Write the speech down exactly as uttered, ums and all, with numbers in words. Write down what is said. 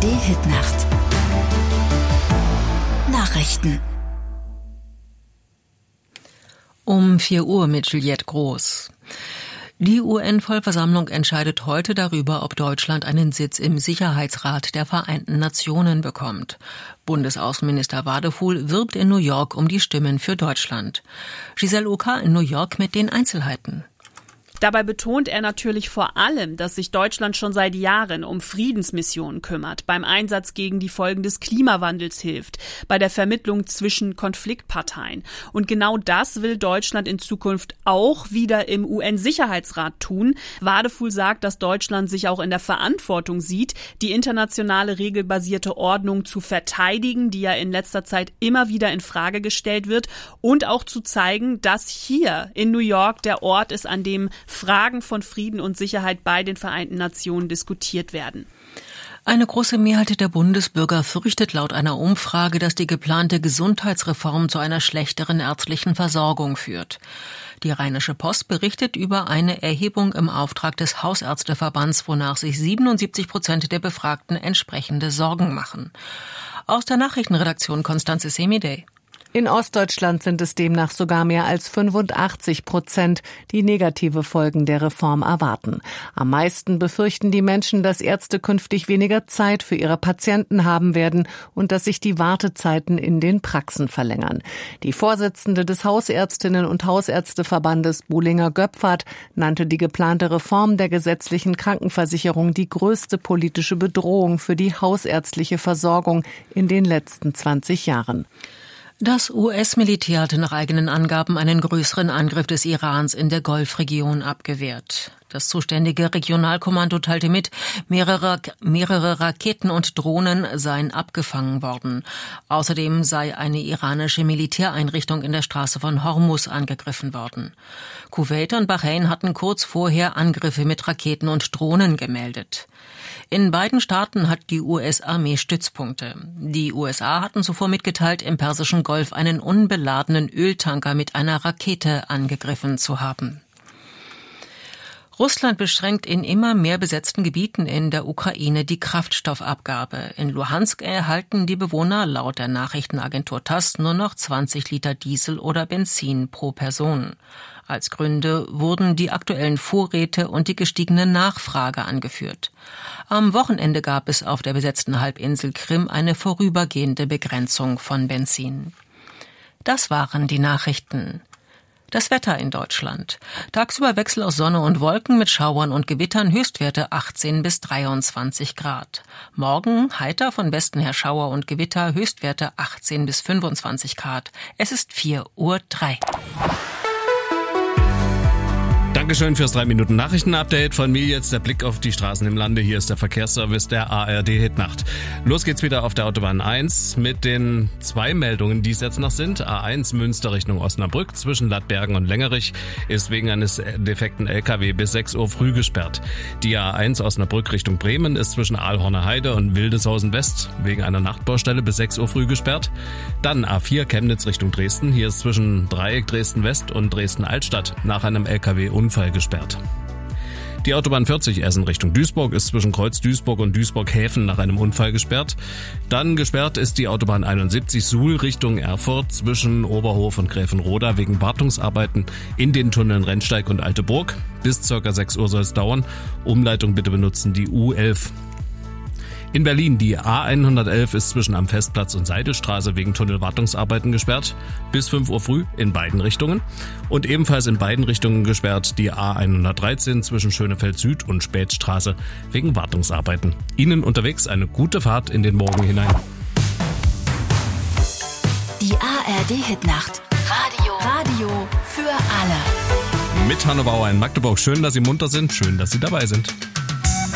D-Hit-Nacht. Nachrichten. Um vier Uhr mit Juliette Groß. Die U N-Vollversammlung entscheidet heute darüber, ob Deutschland einen Sitz im Sicherheitsrat der Vereinten Nationen bekommt. Bundesaußenminister Wadefuhl wirbt in New York um die Stimmen für Deutschland. Giselle Uka in New York mit den Einzelheiten. Dabei betont er natürlich vor allem, dass sich Deutschland schon seit Jahren um Friedensmissionen kümmert, beim Einsatz gegen die Folgen des Klimawandels hilft, bei der Vermittlung zwischen Konfliktparteien. Und genau das will Deutschland in Zukunft auch wieder im U N-Sicherheitsrat tun. Wadefuhl sagt, dass Deutschland sich auch in der Verantwortung sieht, die internationale regelbasierte Ordnung zu verteidigen, die ja in letzter Zeit immer wieder in Frage gestellt wird, und auch zu zeigen, dass hier in New York der Ort ist, an dem Fragen von Frieden und Sicherheit bei den Vereinten Nationen diskutiert werden. Eine große Mehrheit der Bundesbürger fürchtet laut einer Umfrage, dass die geplante Gesundheitsreform zu einer schlechteren ärztlichen Versorgung führt. Die Rheinische Post berichtet über eine Erhebung im Auftrag des Hausärzteverbands, wonach sich siebenundsiebzig Prozent der Befragten entsprechende Sorgen machen. Aus der Nachrichtenredaktion Konstanze Semidey. In Ostdeutschland sind es demnach sogar mehr als fünfundachtzig Prozent, die negative Folgen der Reform erwarten. Am meisten befürchten die Menschen, dass Ärzte künftig weniger Zeit für ihre Patienten haben werden und dass sich die Wartezeiten in den Praxen verlängern. Die Vorsitzende des Hausärztinnen- und Hausärzteverbandes, Buhlinger Göpfert, nannte die geplante Reform der gesetzlichen Krankenversicherung die größte politische Bedrohung für die hausärztliche Versorgung in den letzten zwanzig Jahren. Das U S-Militär hatte nach eigenen Angaben einen größeren Angriff des Irans in der Golfregion abgewehrt. Das zuständige Regionalkommando teilte mit, mehrere, mehrere Raketen und Drohnen seien abgefangen worden. Außerdem sei eine iranische Militäreinrichtung in der Straße von Hormuz angegriffen worden. Kuwait und Bahrain hatten kurz vorher Angriffe mit Raketen und Drohnen gemeldet. In beiden Staaten hat die U S-Armee Stützpunkte. Die U S A hatten zuvor mitgeteilt, im Persischen Golf einen unbeladenen Öltanker mit einer Rakete angegriffen zu haben. Russland beschränkt in immer mehr besetzten Gebieten in der Ukraine die Kraftstoffabgabe. In Luhansk erhalten die Bewohner laut der Nachrichtenagentur TASS nur noch zwanzig Liter Diesel oder Benzin pro Person. Als Gründe wurden die aktuellen Vorräte und die gestiegene Nachfrage angeführt. Am Wochenende gab es auf der besetzten Halbinsel Krim eine vorübergehende Begrenzung von Benzin. Das waren die Nachrichten. Das Wetter in Deutschland. Tagsüber Wechsel aus Sonne und Wolken mit Schauern und Gewittern, Höchstwerte achtzehn bis dreiundzwanzig Grad. Morgen heiter, von Westen her Schauer und Gewitter, Höchstwerte achtzehn bis fünfundzwanzig Grad. Es ist vier Uhr drei. Dankeschön fürs drei Minuten Nachrichten-Update. Von mir jetzt der Blick auf die Straßen im Lande. Hier ist der Verkehrsservice der A R D-Hit-Nacht. Los geht's wieder auf der Autobahn eins mit den zwei Meldungen, die es jetzt noch sind. A eins Münster Richtung Osnabrück zwischen Lattbergen und Längerich ist wegen eines defekten L K W bis sechs Uhr früh gesperrt. Die A eins Osnabrück Richtung Bremen ist zwischen Aalhorner Heide und Wildeshausen West wegen einer Nachtbaustelle bis sechs Uhr früh gesperrt. Dann A vier Chemnitz Richtung Dresden. Hier ist zwischen Dreieck Dresden West und Dresden Altstadt nach einem L K W-Unfall gesperrt. Die Autobahn vierzig Essen Richtung Duisburg ist zwischen Kreuz Duisburg und Duisburg-Häfen nach einem Unfall gesperrt. Dann gesperrt ist die Autobahn einundsiebzig Suhl Richtung Erfurt zwischen Oberhof und Gräfenroda wegen Wartungsarbeiten in den Tunneln Rennsteig und Alteburg. Bis ca. sechs Uhr soll es dauern. Umleitung bitte benutzen die U elf. In Berlin, die A hundertelf ist zwischen am Festplatz und Seidelstraße wegen Tunnelwartungsarbeiten gesperrt, bis fünf Uhr früh in beiden Richtungen. Und ebenfalls in beiden Richtungen gesperrt die A hundertdreizehn zwischen Schönefeld Süd und Spätstraße wegen Wartungsarbeiten. Ihnen unterwegs eine gute Fahrt in den Morgen hinein. Die A R D-Hit-Nacht. Radio. Radio für alle. Mit Hanno Bauer in Magdeburg. Schön, dass Sie munter sind. Schön, dass Sie dabei sind.